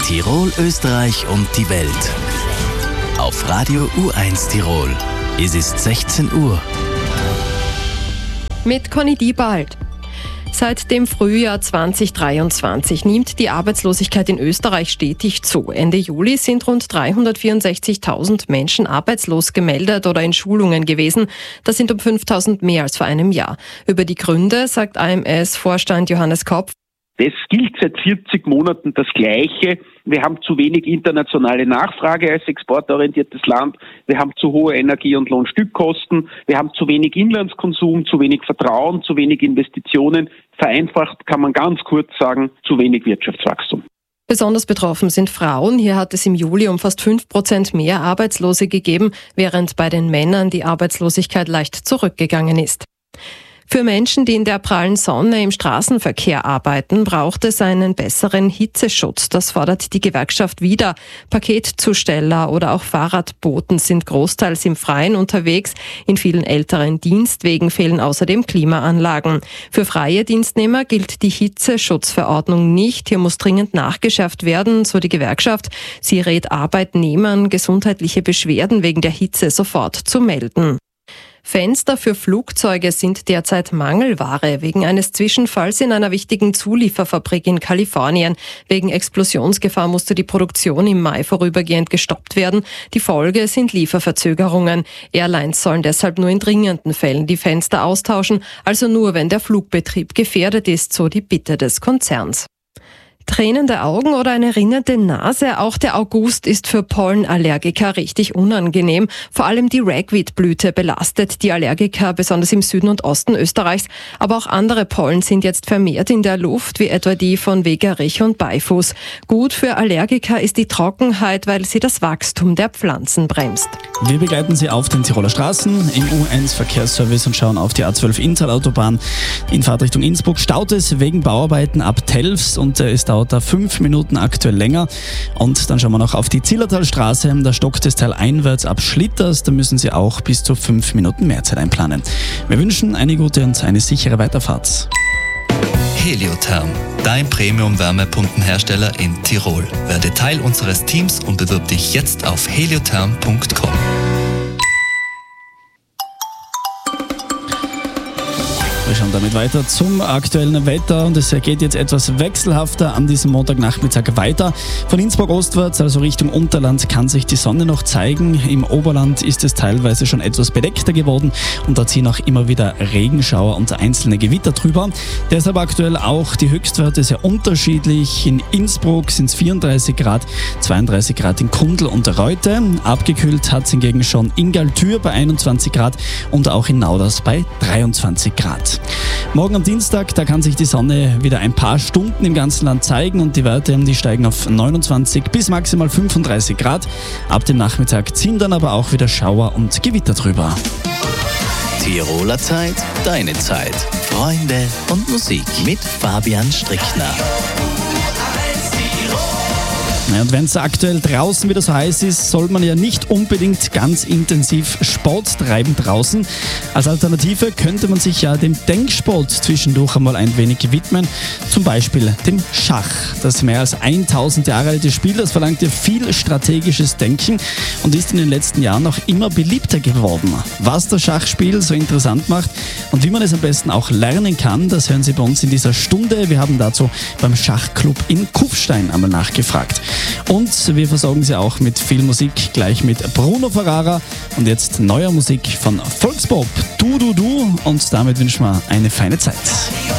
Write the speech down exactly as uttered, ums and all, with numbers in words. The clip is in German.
Tirol, Österreich und die Welt. Auf Radio U eins Tirol. Es ist sechzehn Uhr. Mit Conny Diebald. Seit dem Frühjahr zwanzig dreiundzwanzig nimmt die Arbeitslosigkeit in Österreich stetig zu. Ende Juli sind rund dreihundertvierundsechzigtausend Menschen arbeitslos gemeldet oder in Schulungen gewesen. Das sind um fünftausend mehr als vor einem Jahr. Über die Gründe sagt A M S-Vorstand Johannes Kopf: Es gilt seit vierzig Monaten das Gleiche. Wir haben zu wenig internationale Nachfrage als exportorientiertes Land. Wir haben zu hohe Energie- und Lohnstückkosten. Wir haben zu wenig Inlandskonsum, zu wenig Vertrauen, zu wenig Investitionen. Vereinfacht kann man ganz kurz sagen, zu wenig Wirtschaftswachstum. Besonders betroffen sind Frauen. Hier hat es im Juli um fast fünf Prozent mehr Arbeitslose gegeben, während bei den Männern die Arbeitslosigkeit leicht zurückgegangen ist. Für Menschen, die in der prallen Sonne im Straßenverkehr arbeiten, braucht es einen besseren Hitzeschutz. Das fordert die Gewerkschaft wieder. Paketzusteller oder auch Fahrradboten sind großteils im Freien unterwegs. In vielen älteren Dienstwegen fehlen außerdem Klimaanlagen. Für freie Dienstnehmer gilt die Hitzeschutzverordnung nicht. Hier muss dringend nachgeschärft werden, so die Gewerkschaft. Sie rät Arbeitnehmern, gesundheitliche Beschwerden wegen der Hitze sofort zu melden. Fenster für Flugzeuge sind derzeit Mangelware wegen eines Zwischenfalls in einer wichtigen Zulieferfabrik in Kalifornien. Wegen Explosionsgefahr musste die Produktion im Mai vorübergehend gestoppt werden. Die Folge sind Lieferverzögerungen. Airlines sollen deshalb nur in dringenden Fällen die Fenster austauschen, also nur wenn der Flugbetrieb gefährdet ist, so die Bitte des Konzerns. Tränende Augen oder eine rinnende Nase, auch der August ist für Pollenallergiker richtig unangenehm. Vor allem die Ragweed-Blüte belastet die Allergiker, besonders im Süden und Osten Österreichs. Aber auch andere Pollen sind jetzt vermehrt in der Luft, wie etwa die von Wegerich und Beifuß. Gut für Allergiker ist die Trockenheit, weil sie das Wachstum der Pflanzen bremst. Wir begleiten Sie auf den Tiroler Straßen im U eins Verkehrsservice und schauen auf die A zwölf Inntal-Autobahn. In Fahrtrichtung Innsbruck staut es wegen Bauarbeiten ab Telfs und es dauert da fünf Minuten aktuell länger. Und dann schauen wir noch auf die Zillertalstraße. Da stockt es teileinwärts ab Schlitters. Da müssen Sie auch bis zu fünf Minuten mehr Zeit einplanen. Wir wünschen eine gute und eine sichere Weiterfahrt. Heliotherm, dein Premium-Wärmepumpenhersteller in Tirol. Werde Teil unseres Teams und bewirb dich jetzt auf heliotherm punkt com. Wir schauen damit weiter zum aktuellen Wetter und es geht jetzt etwas wechselhafter an diesem Montagnachmittag weiter. Von Innsbruck ostwärts, also Richtung Unterland, kann sich die Sonne noch zeigen. Im Oberland ist es teilweise schon etwas bedeckter geworden und da ziehen auch immer wieder Regenschauer und einzelne Gewitter drüber. Deshalb aktuell auch die Höchstwerte sehr unterschiedlich. In Innsbruck sind es vierunddreißig Grad, zweiunddreißig Grad in Kundl und Reute. Abgekühlt hat es hingegen schon in Galtür bei einundzwanzig Grad und auch in Nauders bei dreiundzwanzig Grad. Morgen am Dienstag, da kann sich die Sonne wieder ein paar Stunden im ganzen Land zeigen und die Werte, die steigen auf neunundzwanzig bis maximal fünfunddreißig Grad. Ab dem Nachmittag ziehen dann aber auch wieder Schauer und Gewitter drüber. Tiroler Zeit, deine Zeit. Freunde und Musik mit Fabian Strickner. Ja, und wenn es aktuell draußen wieder so heiß ist, soll man ja nicht unbedingt ganz intensiv Sport treiben draußen. Als Alternative könnte man sich ja dem Denksport zwischendurch einmal ein wenig widmen. Zum Beispiel dem Schach. Das mehr als tausend Jahre alte Spiel, das verlangt ja viel strategisches Denken und ist in den letzten Jahren noch immer beliebter geworden. Was das Schachspiel so interessant macht und wie man es am besten auch lernen kann, das hören Sie bei uns in dieser Stunde. Wir haben dazu beim Schachclub in Kufstein einmal nachgefragt. Und wir versorgen Sie auch mit viel Musik, gleich mit Bruno Ferrara und jetzt neuer Musik von Volkspop, Du Du Du, und damit wünschen wir eine feine Zeit.